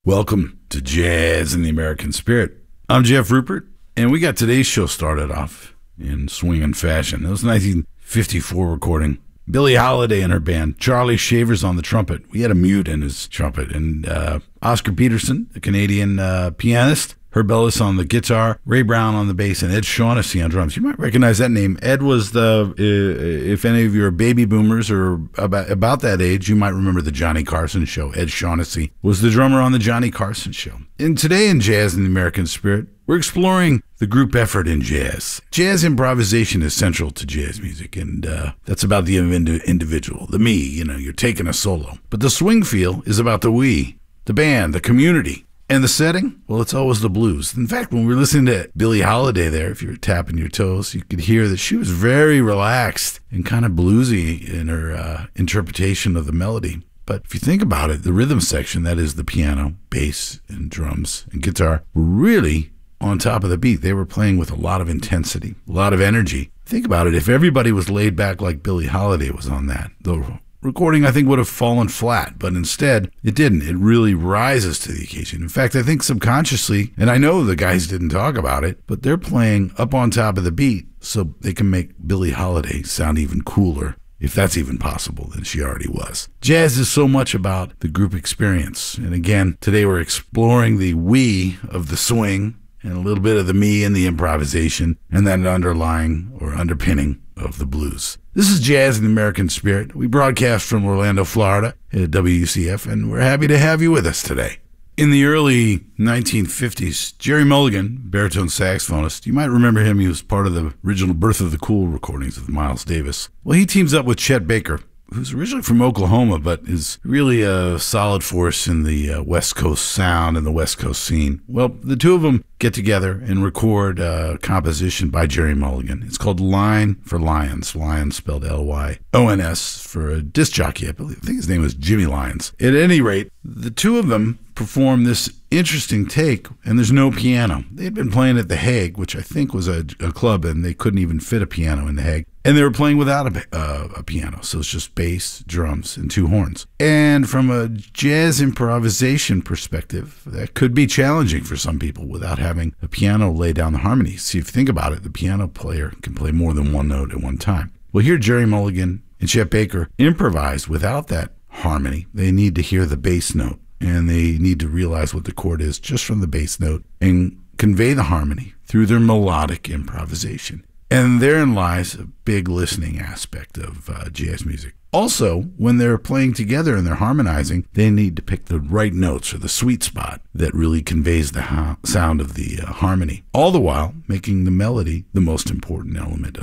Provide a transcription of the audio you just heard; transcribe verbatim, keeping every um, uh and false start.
Welcome to Jazz in the American Spirit. I'm Jeff Rupert, and we got today's show started off in swinging fashion. It was a nineteen fifty-four recording. Billie Holiday and her band, Charlie Shavers on the trumpet. We had a mute in his trumpet. And uh, Oscar Peterson, a Canadian uh, pianist, Herb Ellis on the guitar, Ray Brown on the bass, and Ed Shaughnessy on drums. You might recognize that name. Ed was the, uh, if any of you are baby boomers or about, about that age, you might remember the Johnny Carson Show. Ed Shaughnessy was the drummer on the Johnny Carson Show. And today in Jazz in the American Spirit, we're exploring the group effort in jazz. Jazz improvisation is central to jazz music, and uh, that's about the individual, the me, you know, you're taking a solo. But the swing feel is about the we, the band, the community. And the setting? Well, it's always the blues. In fact, when we were listening to Billie Holiday there, if you were tapping your toes, you could hear that she was very relaxed and kind of bluesy in her uh, interpretation of the melody. But if you think about it, the rhythm section, that is the piano, bass, and drums, and guitar, were really on top of the beat. They were playing with a lot of intensity, a lot of energy. Think about it. If everybody was laid back like Billie Holiday was on that, the recording, I think, would have fallen flat, but instead, it didn't. It really rises to the occasion. In fact, I think subconsciously, and I know the guys didn't talk about it, but they're playing up on top of the beat so they can make Billie Holiday sound even cooler, if that's even possible, than she already was. Jazz is so much about the group experience. And again, today we're exploring the we of the swing and a little bit of the me and the improvisation and that underlying or underpinning of the blues. This is Jazz in the American Spirit. We broadcast from Orlando, Florida at W U C F, and we're happy to have you with us today. In the early nineteen fifties, Gerry Mulligan, baritone saxophonist, you might remember him. He was part of the original Birth of the Cool recordings of Miles Davis. Well, he teams up with Chet Baker, who's originally from Oklahoma, but is really a solid force in the uh, West Coast sound and the West Coast scene. Well, the two of them get together and record a composition by Gerry Mulligan. It's called Line for Lions. Lions spelled L Y O N S for a disc jockey, I believe. I think his name was Jimmy Lyons. At any rate, the two of them perform this interesting take, and there's no piano. They had been playing at The Hague, which I think was a, a club, and they couldn't even fit a piano in The Hague. And they were playing without a, uh, a piano, so it's just bass, drums, and two horns. And from a jazz improvisation perspective, that could be challenging for some people without having a piano lay down the harmonies. See, if you think about it, the piano player can play more than one note at one time. Well, here Gerry Mulligan and Chet Baker improvise without that harmony. They need to hear the bass note, and they need to realize what the chord is just from the bass note and convey the harmony through their melodic improvisation. And therein lies a big listening aspect of uh, jazz music. Also, when they're playing together and they're harmonizing, they need to pick the right notes or the sweet spot that really conveys the ha- sound of the uh, harmony, all the while making the melody the most important element